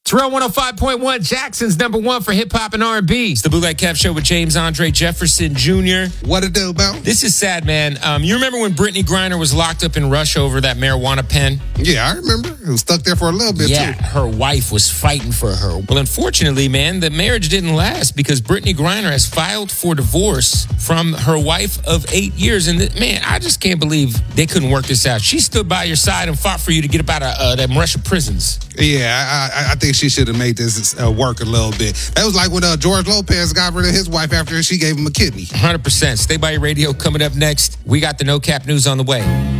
Terrell 105.1, Jackson's number one for hip hop and R&B. It's the Bootleg Kev Show with James Andre Jefferson Jr. What it do, Bill? This is sad, man. You remember when Brittany Griner was locked up in Russia over that marijuana pen? Yeah, I remember. It was stuck there for a little bit, Yeah, too. her wife was fighting for her. Well, unfortunately, man, the marriage didn't last because Brittany Griner has filed for divorce from her wife of 8 years. And, man, I just can't believe they couldn't work this out. She stood by your side and fought for you to get up out of them Russian prisons. Yeah, I think she should have made this work a little bit. That was like when George Lopez got rid of his wife after she gave him a kidney. 100%. Stay by your radio. Coming up next, we got the No Cap News on the way.